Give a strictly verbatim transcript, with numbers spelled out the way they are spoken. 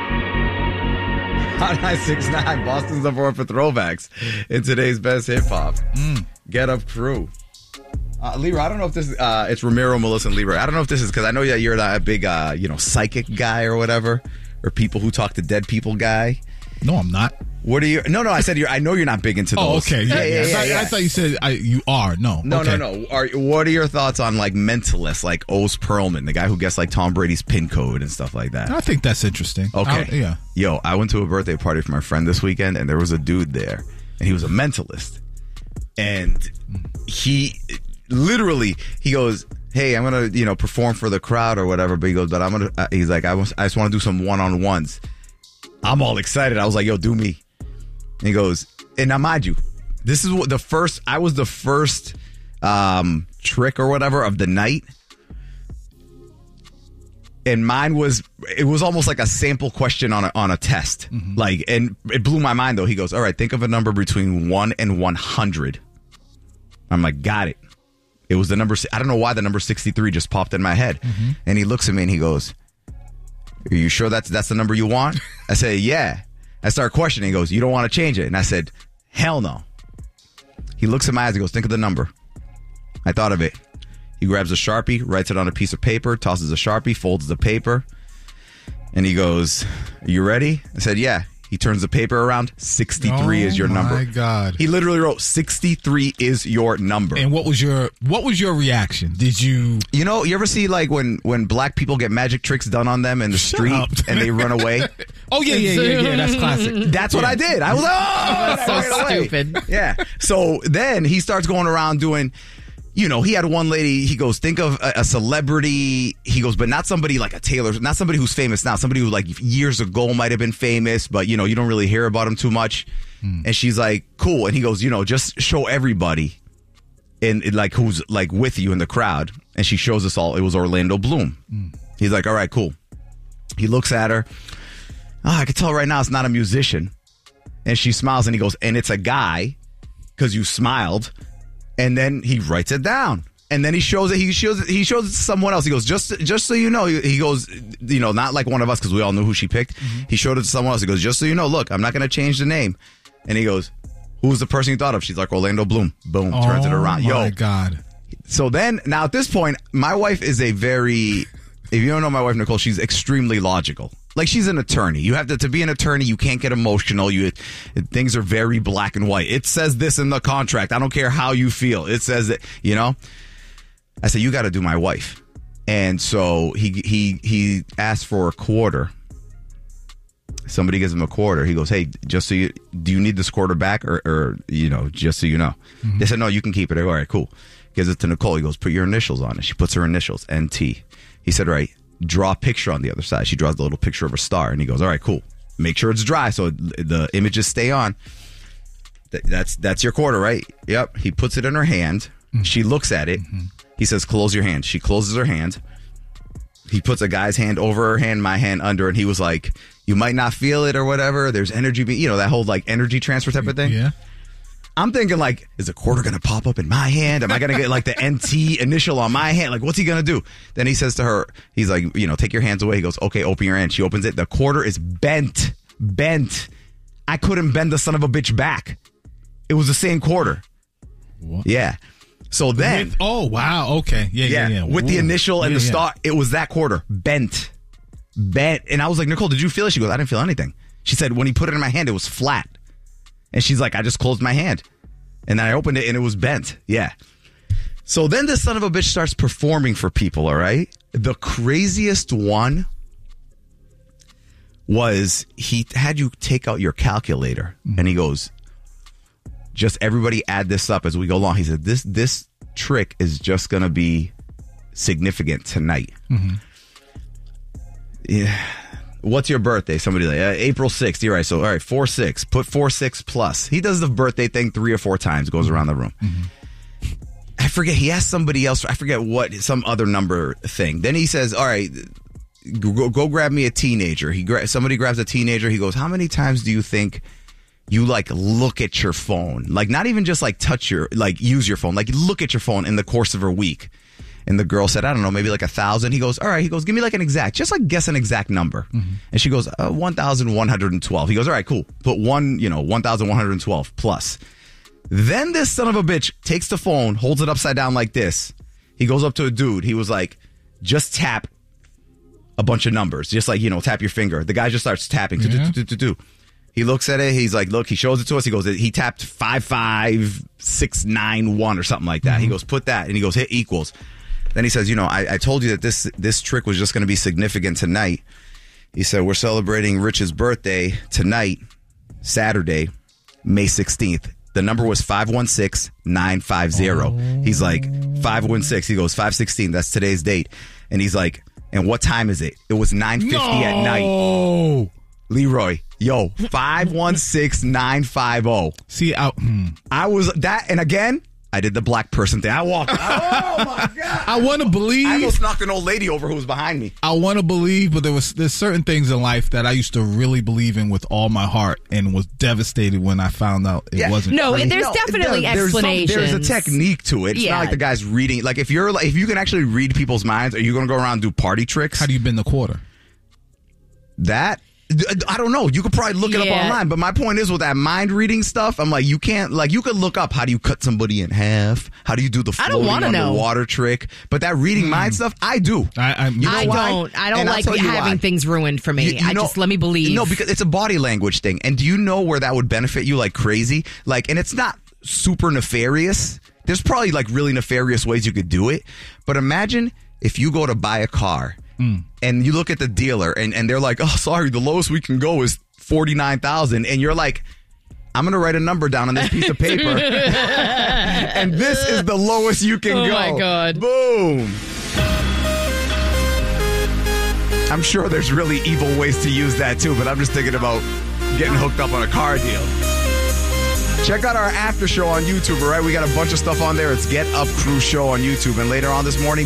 Hot nine six nine, Boston's number one for throwbacks in today's best hip hop. Mm. Get Up Crew. Uh, Leroy, I don't know if this is, uh, it's Ramiro, Melissa, and Leroy. I don't know if this is, because I know that you're a big, uh, you know, psychic guy or whatever, or people who talk to dead people guy. No, I'm not. What are you? No, no, I said you're, I know you're not big into those. Oh, okay. Yeah, yeah, yeah, yeah. I, yeah. I thought you said I, you are. No. No, okay. no, no. Are, what are your thoughts on, like, mentalists, like Oz Perlman, the guy who gets, like, Tom Brady's pin code and stuff like that? I think that's interesting. Okay. I, yeah. Yo, I went to a birthday party for my friend this weekend, and there was a dude there, and he was a mentalist. And he literally, he goes, hey, I'm going to, you know, perform for the crowd or whatever. But he goes, but I'm going to, uh, he's like, I, was, I just want to do some one-on-ones. I'm all excited. I was like, yo, do me. And he goes, and now mind you, this is what the first, I was the first um, trick or whatever of the night. And mine was, it was almost like a sample question on a, on a test. Mm-hmm. Like, and it blew my mind though. He goes, all right, think of a number between one and one hundred. I'm like, got it. It was the number, I don't know why the number sixty-three just popped in my head. Mm-hmm. And he looks at me and he goes, are you sure that's that's the number you want? I said, yeah. I start questioning. He goes, you don't want to change it? And I said, hell no. He looks at my eyes and goes, think of the number. I thought of it. He grabs a Sharpie, writes it on a piece of paper, tosses a Sharpie, folds the paper. And he goes, are you ready? I said, yeah. He turns the paper around. sixty-three oh is your number. Oh, my God. He literally wrote, sixty-three is your number. And what was your what was your reaction? Did you... You know, you ever see like when, when black people get magic tricks done on them in the Shut street up. and they run away? Oh, yeah, yeah, yeah, yeah. That's classic. That's what yeah. I did. I was like, oh, That's so stupid. Yeah. So then he starts going around doing... You know, he had one lady, he goes, think of a, a celebrity. He goes, but not somebody like a Taylor, not somebody who's famous now, somebody who like years ago might have been famous, but you know, you don't really hear about him too much. Mm. And she's like, cool. And he goes, you know, just show everybody in, in like who's like with you in the crowd. And she shows us all. It was Orlando Bloom. Mm. He's like, all right, cool. He looks at her. Oh, I can tell right now it's not a musician. And she smiles and he goes, and it's a guy because you smiled. And then he writes it down. And then he shows it. He shows it. He shows it to someone else. He goes, just, just so you know. He goes, you know, not like one of us because we all knew who she picked. Mm-hmm. He showed it to someone else. He goes, just so you know, look, I'm not going to change the name. And he goes, who's the person you thought of? She's like, Orlando Bloom. Boom, oh, turns it around. Yo, my God. So then, now at this point, my wife is a very, if you don't know my wife, Nicole, she's extremely logical. Like, she's an attorney. You have to, to be an attorney, you can't get emotional. You Things are very black and white. It says this in the contract. I don't care how you feel. It says it, you know? I said, you got to do my wife. And so he he he asked for a quarter. Somebody gives him a quarter. He goes, hey, just so you, do you need this quarter back or, or you know, just so you know? Mm-hmm. They said, no, you can keep it. I go, all right, cool. Gives it to Nicole. He goes, put your initials on it. She puts her initials, N T. He said, all right. Draw a picture on the other side. She draws the little picture of a star. And he goes, all right, cool. Make sure it's dry so the images stay on. That's that's your quarter, right? Yep. He puts it in her hand. Mm-hmm. She looks at it. Mm-hmm. He says, close your hand. She closes her hand. He puts a guy's hand over her hand, my hand under. And he was like, you might not feel it or whatever. There's energy, be- you know, that whole like energy transfer type of thing. Yeah. I'm thinking like, is a quarter going to pop up in my hand? Am I going to get like the N T initial on my hand? Like, what's he going to do? Then he says to her, he's like, you know, take your hands away. He goes, okay, open your hand. She opens it. The quarter is bent, bent. I couldn't bend the son of a bitch back. It was the same quarter. What? Yeah. So then. With, oh, wow. Okay. Yeah, yeah, yeah. yeah. With Ooh. the initial and yeah, the yeah. star, it was that quarter. Bent. Bent. And I was like, Nicole, did you feel it? She goes, I didn't feel anything. She said, when he put it in my hand, it was flat. And she's like, I just closed my hand. And then I opened it and it was bent. Yeah. So then this son of a bitch starts performing for people, all right? The craziest one was he had you take out your calculator. Mm-hmm. And he goes, just everybody add this up as we go along. He said, this this trick is just going to be significant tonight. Mm-hmm. Yeah. What's your birthday? Somebody like uh, April sixth. You're right. So, all right, four six. Put four six plus. He does the birthday thing three or four times, goes around the room. Mm-hmm. I forget. He asked somebody else. I forget what, some other number thing. Then he says, all right, go, go grab me a teenager. He gra- Somebody grabs a teenager. He goes, how many times do you think you like look at your phone? Like not even just like touch your, like use your phone, like look at your phone in the course of a week. And the girl said, I don't know, maybe like a thousand. He goes, all right. He goes, give me like an exact, just like guess an exact number. Mm-hmm. And she goes, uh, one thousand one hundred twelve. He goes, all right, cool. Put one, you know, one thousand one hundred twelve plus. Then this son of a bitch takes the phone, holds it upside down like this. He goes up to a dude. He was like, just tap a bunch of numbers. Just like, you know, tap your finger. The guy just starts tapping. Yeah. He looks at it. He's like, look, he shows it to us. He goes, he tapped five five six nine one or something like that. Mm-hmm. He goes, put that. And he goes, hit equals. Then he says, you know, I, I told you that this this trick was just going to be significant tonight. He said, we're celebrating Rich's birthday tonight, Saturday, May sixteenth. The number was five one six nine five zero. Oh. He's like, five one six. He goes, five sixteen. That's today's date. And he's like, and what time is it? It was nine fifty no. at night. Leroy, yo, five one six nine five zero. See, I, hmm. I was that, and again, I did the black person thing. I walked. Oh my god! I want to believe. I almost knocked an old lady over who was behind me. I want to believe, but there was there's certain things in life that I used to really believe in with all my heart, and was devastated when I found out it yeah. wasn't. No, true. there's no, definitely there, there's explanations. Some, there's a technique to it. It's yeah. not like the guy's reading. Like if you're like if you can actually read people's minds, are you going to go around and do party tricks? How do you bend the quarter? That. I don't know. You could probably look it yeah. up online. But my point is with that mind reading stuff, I'm like, you can't, like, you could look up how do you cut somebody in half? How do you do the floating underwater trick? But that reading mm. mind stuff, I do. I, I, you know I don't. I don't and like having why. things ruined for me. You, you I know, just let me believe. No, because it's a body language thing. And do you know where that would benefit you like crazy? Like, and it's not super nefarious. There's probably like really nefarious ways you could do it. But imagine if you go to buy a car. Mm. And you look at the dealer and, and they're like, oh, sorry, the lowest we can go is forty-nine thousand. And you're like, I'm going to write a number down on this piece of paper. And this is the lowest you can oh go. Oh, my God. Boom. I'm sure there's really evil ways to use that, too. But I'm just thinking about getting hooked up on a car deal. Check out our after show on YouTube, all right? We got a bunch of stuff on there. It's Get Up Crew Show on YouTube. And later on this morning,